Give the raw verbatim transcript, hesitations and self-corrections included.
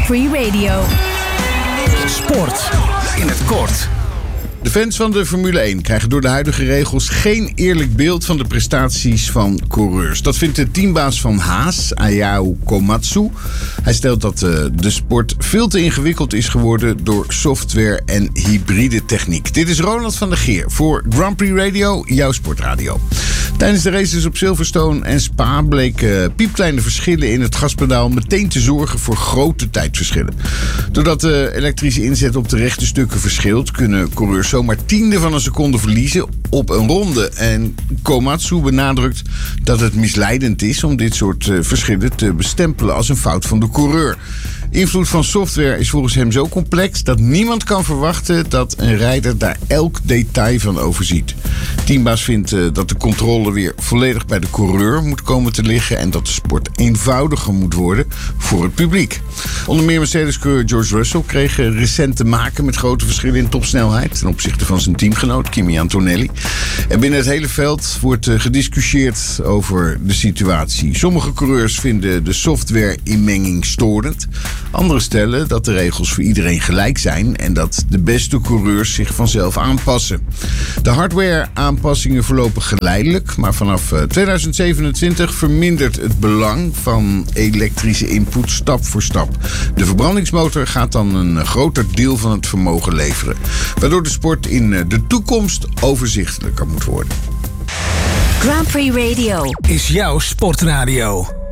Grand Prix Radio. Sport in het kort. De fans van de Formule één krijgen door de huidige regels geen eerlijk beeld van de prestaties van coureurs. Dat vindt de teambaas van Haas, Ayao Komatsu. Hij stelt dat uh, de sport veel te ingewikkeld is geworden door software en hybride techniek. Dit is Ronald van der Geer voor Grand Prix Radio, jouw sportradio. Tijdens de races op Silverstone en Spa bleken piepkleine verschillen in het gaspedaal meteen te zorgen voor grote tijdverschillen. Doordat de elektrische inzet op de rechte stukken verschilt, kunnen coureurs zomaar tiende van een seconde verliezen op een ronde. En Komatsu benadrukt dat het misleidend is om dit soort uh, verschillen te bestempelen als een fout van de coureur. Invloed van software is volgens hem zo complex dat niemand kan verwachten dat een rijder daar elk detail van overziet. Teambaas vindt uh, dat de controle weer volledig bij de coureur moet komen te liggen en dat de sport eenvoudiger moet worden voor het publiek. Onder meer Mercedes-coureur George Russell kreeg uh, recent te maken met grote verschillen in topsnelheid ten opzichte van zijn teamgenoot Kimi Antonelli. En binnen het hele veld wordt uh, gediscussieerd over de situatie. Sommige coureurs vinden de software-inmenging storend. Anderen stellen dat de regels voor iedereen gelijk zijn en dat de beste coureurs zich vanzelf aanpassen. De hardware-aanpassingen verlopen geleidelijk, maar vanaf tweeduizend zevenentwintig vermindert het belang van elektrische input stap voor stap. De verbrandingsmotor gaat dan een groter deel van het vermogen leveren, waardoor de sport in de toekomst overzichtelijker moet worden. Grand Prix Radio Is jouw sportradio.